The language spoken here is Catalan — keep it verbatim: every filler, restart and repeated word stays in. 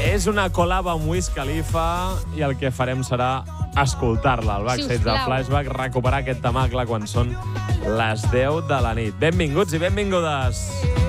És una col·laba amb Wiz Khalifa i el que farem serà escoltar-la al backstage del Flashback, recuperar aquest temacle quan són les deu de la nit. Benvinguts i benvingudes.